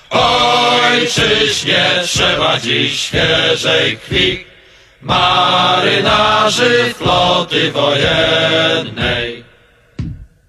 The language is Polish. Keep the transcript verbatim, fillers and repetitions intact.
Ojczyźnie trzeba dziś świeżej krwi, marynarzy floty wojennej.